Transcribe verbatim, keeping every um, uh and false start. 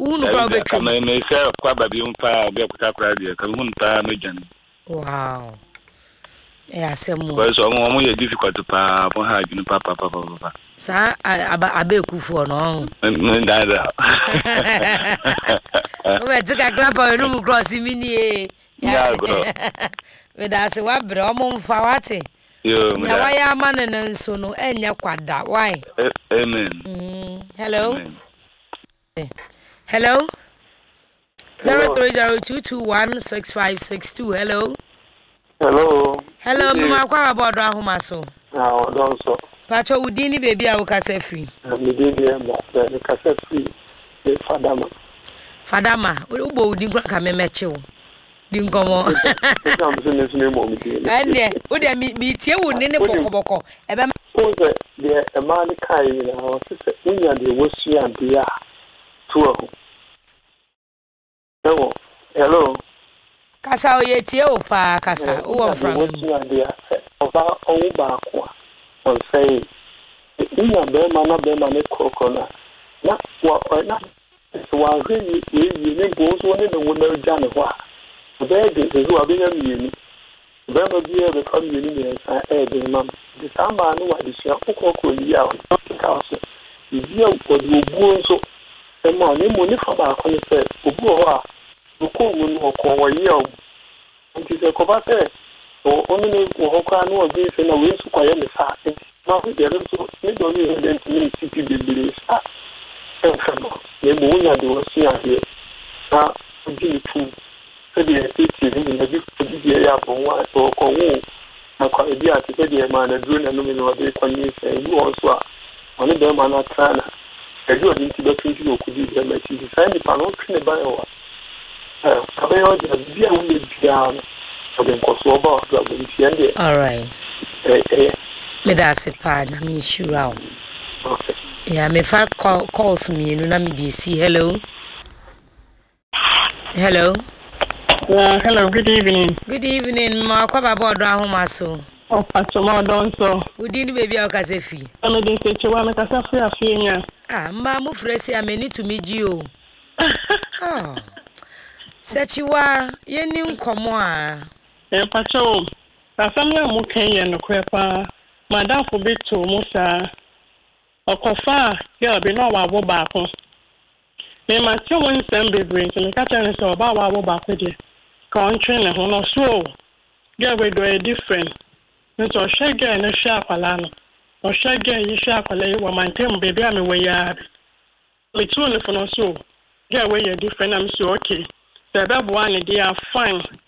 Unu kwa betwe. Me me say kwa babi umpa obi akuta kra de ka hu npa medwane. Wow. Eh asemu. Because omo omo ye difficult pa pon ha adwene papa papa papa. Sa aba abekufu no. Nda da. O be tika grandpa no mu cross mini e. Ya go. We da se wa bre omo mfa wate. Yo, ya wa ya mane na nso no enya kwada. Why? Amen. Mm. Hello. Amen. Hello. zero three zero two two one six five six two. Hello. Hello. Hello, mama kwa abodo ahoma so. Ah, odon so. Pacho udini baby a wo kasa free. Me dey there but the kasa free. The Fadama. Fadama, ubo udin kwa ka memeche wo. Din komo. I'm saying this name on me. Ande, wo de mi tie wo ne ne bokoboko. Ebe o the the man kai na o se unya de wosu ande a to ho. Hello. Hello. Kasa o ye tie o pa kasa. Wo from me. Wosu ande a oba owo ba ko a. On say unya be ma na be ma ne kokona. Na wa na so wa hwe we we ne bo so ne ne wo na ja ne ho a. Obe de de so abenya mi ni. Bema bia be come you ni nsa e de mam the samba no wa de sia kokoko ni ya o ka so bia o de obu nso e ma ni mo ni fa ba ko ni se obu ho a ko mu no ko wa ye o nti se ko ba se o onu ni ko ho ka no obi se na we su kwa ye me sa ma ho de so ni do ni he de ni city bibiri sa e fa no ni mo nya de wo sia de sa o di ni tu se de eti ni na bi di ya bo wa so ko wu na kwa ebi ati se de ma na dru na no mi no de kwa ni se bu o so a oni be ma na kana e ju odi ti be twenty no ku di de ma ti sai ni pa no tne ba yo eh abe yo de bi a wu le bia no o de ko so ba o de ti ende all right eh eh me da se pa na mi shura o okay yeah me fa call calls me no na me dey see hello hello. Uh, hello, good evening. Good evening, ma kwa baba odo ahoma so. Oh, Pastor Modon so. Udi ni baby a kasa fi. Ame de se chewa me kasa fi afie nya. Ah, mba mu fresi ameni to meji o. Ah. Sechiwa ye ni nkomo a. Eh, Pastor, asam ya mu kan ye no kwepa. Madam fo beto mu sa. Okofa ya bi no wa bo ba ko. Me ma che won sem bebre nti me ka tell so ba wa bo ba ko de. Country ne ho no so get we do a different nso shege na sha akwala no o shege yi sha akwala yi wa mantem baby am we ya me too ne for no so get we ya different am so okay the babu one they are fine